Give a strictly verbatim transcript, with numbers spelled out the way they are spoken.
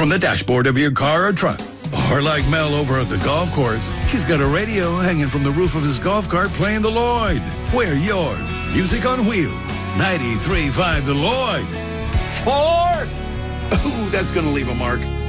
from the dashboard of your car or truck. Or like Mel over at the golf course, he's got a radio hanging from the roof of his golf cart playing the Lloyd. We're yours. Music on Wheels. ninety-three point five The Lloyd. Four! Ooh, that's going to leave a mark.